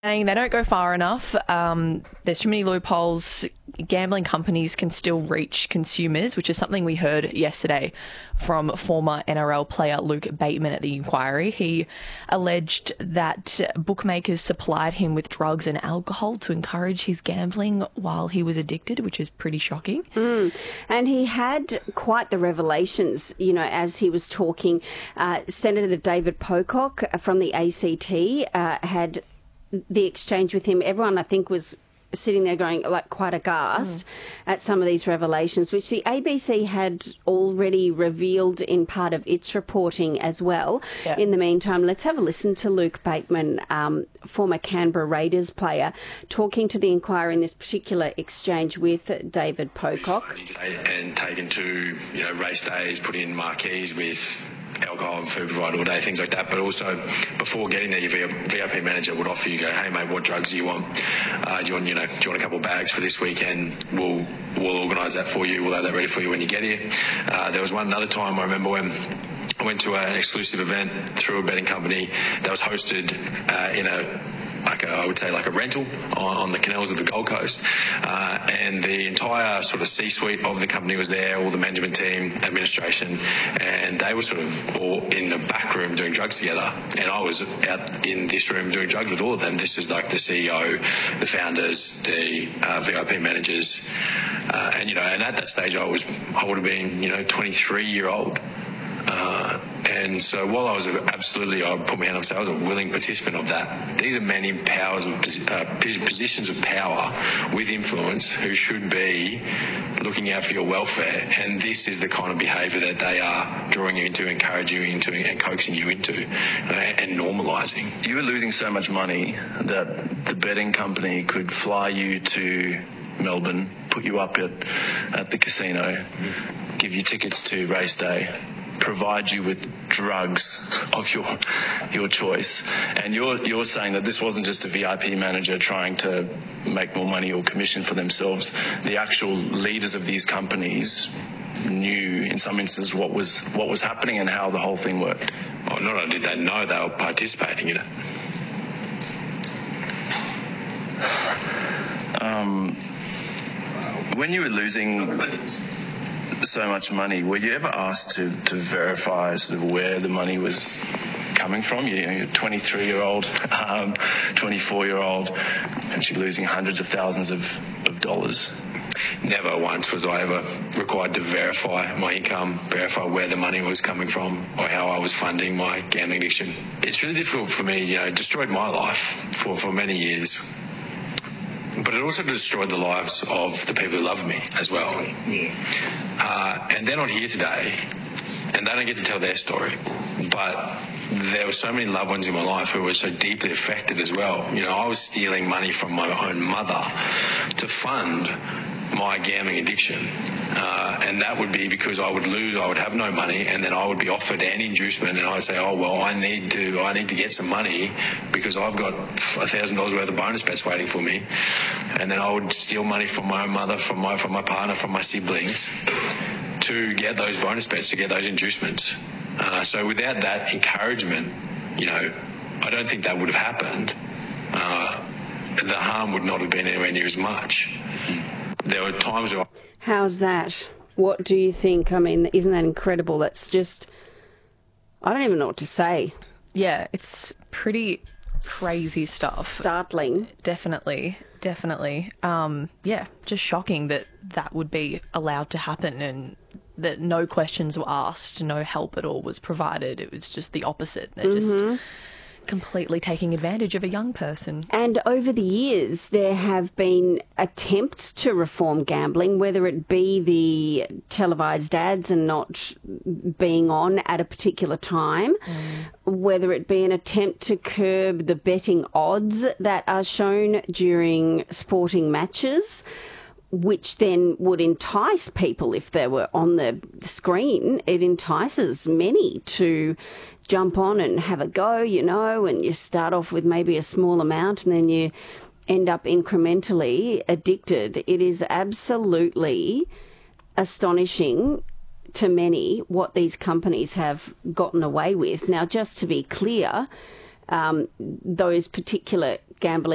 saying they don't go far enough. There's too many loopholes. Gambling companies can still reach consumers, which is something we heard yesterday from former NRL player Luke Bateman at the inquiry. He alleged that bookmakers supplied him with drugs and alcohol to encourage his gambling while he was addicted, which is pretty shocking. And he had quite the revelations, you know, as he was talking. Senator David Pocock from the ACT had the exchange with him. Everyone, I think, was sitting there going like quite aghast at some of these revelations, which the ABC had already revealed in part of its reporting as well. Yeah. In the meantime, let's have a listen to Luke Bateman, former Canberra Raiders player, talking to the Inquiry in this particular exchange with David Pocock. And taken to, you know, race days, put in marquees with alcohol and food provided all day, things like that. But also, before getting there, your VIP manager would offer you, go, hey mate, what drugs do you want? Do you want a couple of bags for this weekend? We'll organise that for you. We'll have that ready for you when you get here. There was another time I remember when I went to an exclusive event through a betting company that was hosted in I would say like a rental on the canals of the Gold Coast, and the entire sort of C-suite of the company was there, all the management team, administration, and they were sort of all in the back room doing drugs together, and I was out in this room doing drugs with all of them. This is like the CEO, the founders, the VIP managers, and at that stage I would have been 23-year-old. And so while I would put my hand up and say I was a willing participant of that, these are men in positions of power with influence who should be looking out for your welfare, and this is the kind of behaviour that they are drawing you into, encouraging you into, and coaxing you into, and normalising. You were losing so much money that the betting company could fly you to Melbourne, put you up at the casino, give you tickets to race day, provide you with drugs of your choice, and you're saying that this wasn't just a VIP manager trying to make more money or commission for themselves. The actual leaders of these companies knew in some instances what was happening and how the whole thing worked. Oh, not only did they know, they were participating in it. When you were losing so much money, were you ever asked to verify sort of where the money was coming from? You're a 23-year-old, 24-year-old, and you're losing hundreds of thousands of dollars. Never once was I ever required to verify my income, verify where the money was coming from, or how I was funding my gambling addiction. It's really difficult for me, it destroyed my life for many years. But it also destroyed the lives of the people who love me as well. And they're not here today, and they don't get to tell their story. But there were so many loved ones in my life who were so deeply affected as well. I was stealing money from my own mother to fund my gambling addiction. And that would be because I would lose, I would have no money, and then I would be offered an inducement, and I would say, oh, well, I need to get some money because I've got $1,000 worth of bonus bets waiting for me. And then I would steal money from my own mother, from my partner, from my siblings to get those bonus bets, to get those inducements. So without that encouragement, I don't think that would have happened. The harm would not have been anywhere near as much. There were times where... How's that? What do you think? I mean, isn't that incredible? That's just... I don't even know what to say. Yeah, it's pretty crazy stuff. Startling. Definitely. Yeah, just shocking that would be allowed to happen, and that no questions were asked, no help at all was provided. It was just the opposite. They're just completely taking advantage of a young person. And over the years, there have been attempts to reform gambling, whether it be the televised ads and not being on at a particular time, whether it be an attempt to curb the betting odds that are shown during sporting matches, which then would entice people if they were on the screen. It entices many to jump on and have a go, and you start off with maybe a small amount and then you end up incrementally addicted. It is absolutely astonishing to many what these companies have gotten away with. Now, just to be clear, those particular gambling